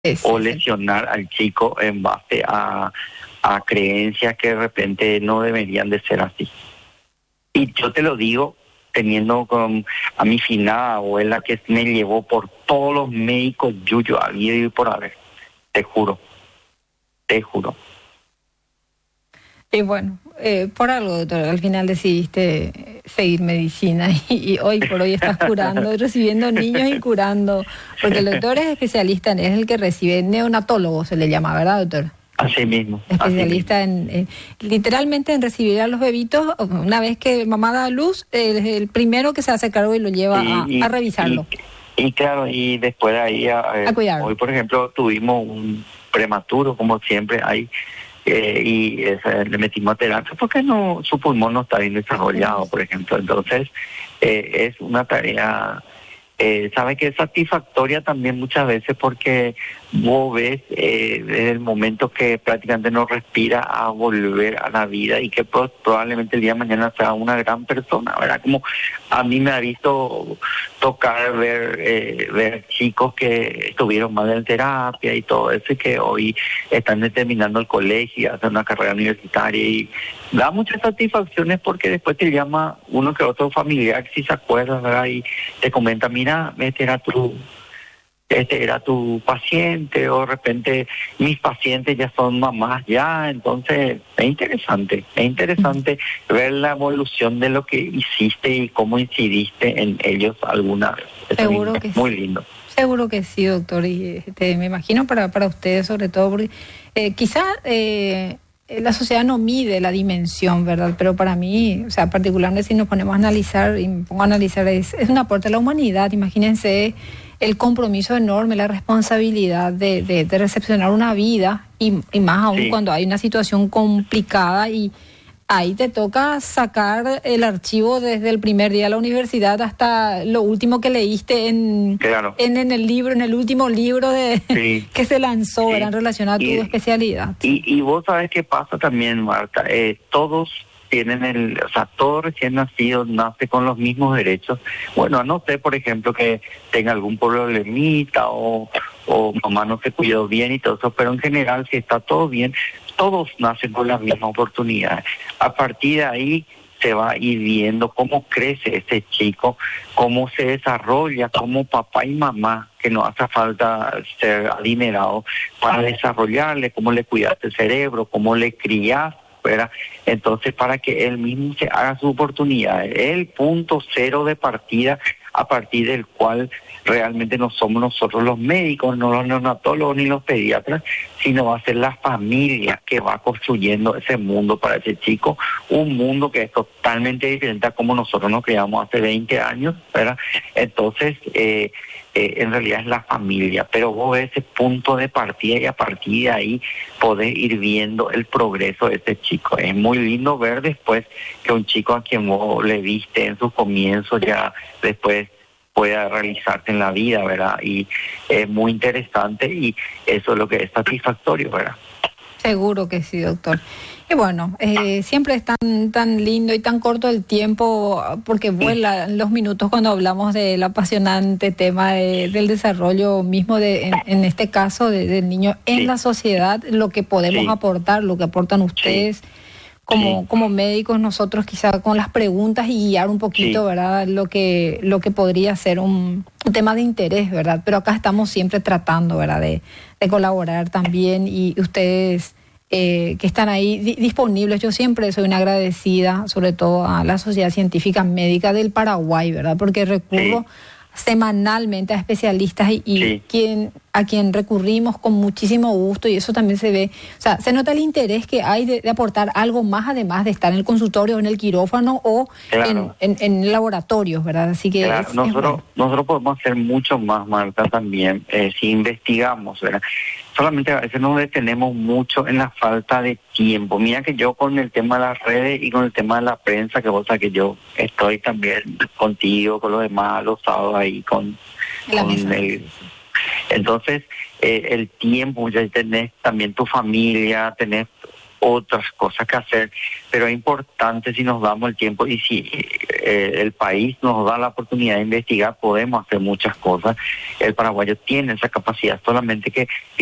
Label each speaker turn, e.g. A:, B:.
A: o
B: sí.
A: lesionar al chico en base a creencias que de repente no deberían de ser así. Y yo te lo digo teniendo a mi finada abuela que me llevó por todos los médicos yuyo habido y por haber. Te juro.
B: Y bueno, por algo, doctor, al final decidiste seguir medicina y hoy por hoy estás curando, recibiendo niños y curando, porque el doctor es especialista, es el que recibe, neonatólogo se le llama, ¿verdad, doctor?
A: Así mismo.
B: Especialista en literalmente en recibir a los bebitos una vez que mamá da a luz, el primero que se hace cargo y lo lleva a revisarlo.
A: Y claro, y después de ahí
B: a cuidarlo.
A: Hoy, por ejemplo, tuvimos un prematuro, como siempre hay, le metimos terapia porque su pulmón no está bien desarrollado, por ejemplo. Entonces, es una tarea, sabe que es satisfactoria también muchas veces porque vos ves desde el momento que prácticamente no respira a volver a la vida y que probablemente el día de mañana sea una gran persona, ¿verdad? Como a mí me ha visto tocar ver chicos que estuvieron mal en terapia y todo eso y que hoy están terminando el colegio y hacen una carrera universitaria y da muchas satisfacciones porque después te llama uno que otro familiar si se acuerda, ¿verdad? Y te comenta, mira, este era tu paciente, o de repente mis pacientes ya son mamás ya, entonces es interesante ver la evolución de lo que hiciste y cómo incidiste en ellos alguna vez.
B: Seguro que
A: muy lindo.
B: Seguro que sí, doctor, y me imagino para ustedes sobre todo, porque quizá la sociedad no mide la dimensión, ¿verdad? Pero para mí, o sea, particularmente si nos ponemos a analizar, y me pongo a analizar, es un aporte a la humanidad. Imagínense el compromiso enorme, la responsabilidad de recepcionar una vida, y más aún cuando hay una situación complicada y ahí te toca sacar el archivo desde el primer día de la universidad hasta lo último que leíste en el libro, en el último libro que se lanzó, era en relación a tu especialidad.
A: Y vos sabés qué pasa también, Marta, todos tienen todo recién nacido nace con los mismos derechos. Bueno, a no ser, por ejemplo, que tenga algún problemita o mamá no se cuidó bien y todo eso, pero en general, si está todo bien, todos nacen con la misma oportunidad. A partir de ahí se va a ir viendo cómo crece ese chico, cómo se desarrolla como papá y mamá, que no hace falta ser adinerado para desarrollarle, cómo le cuidaste el cerebro, cómo le criaste, ¿verdad? Entonces, para que él mismo se haga su oportunidad, el punto cero de partida a partir del cual realmente no somos nosotros los médicos, no los neonatólogos ni los pediatras, sino va a ser la familia que va construyendo ese mundo para ese chico, un mundo que es totalmente diferente a como nosotros nos criamos hace 20 años, ¿verdad? Entonces, en realidad es la familia, pero vos ves ese punto de partida y a partir de ahí podés ir viendo el progreso de ese chico. Es muy lindo ver después que un chico a quien vos le viste en sus comienzos ya después pueda realizarse en la vida, ¿verdad? Y es muy interesante y eso es lo que es satisfactorio, ¿verdad?
B: Seguro que sí, doctor. Y bueno, siempre es tan lindo y tan corto el tiempo porque vuelan los minutos cuando hablamos del apasionante tema del desarrollo mismo en este caso del niño en la sociedad, lo que podemos aportar, lo que aportan ustedes como médicos, nosotros quizá con las preguntas y guiar un poquito, ¿verdad? Lo que podría ser un tema de interés, ¿verdad? Pero acá estamos siempre tratando, ¿verdad? De colaborar también y ustedes que están ahí disponibles. Yo siempre soy una agradecida, sobre todo a la Sociedad Científica Médica del Paraguay, ¿verdad? Porque recurro semanalmente a especialistas y a quien recurrimos con muchísimo gusto, y eso también se ve, o sea, se nota el interés que hay de aportar algo más, además de estar en el consultorio, en el quirófano o en laboratorios, ¿verdad? Así que
A: nosotros podemos hacer mucho más, Marta, también si investigamos, ¿verdad? Solamente a veces nos detenemos mucho en la falta de tiempo. Mira que yo con el tema de las redes y con el tema de la prensa, que vos sabés que yo estoy también contigo, con los demás, los sábados ahí con el... Entonces, el tiempo, ya tenés también tu familia, tenés otras cosas que hacer, pero es importante si nos damos el tiempo y si el país nos da la oportunidad de investigar, podemos hacer muchas cosas. El paraguayo tiene esa capacidad, solamente que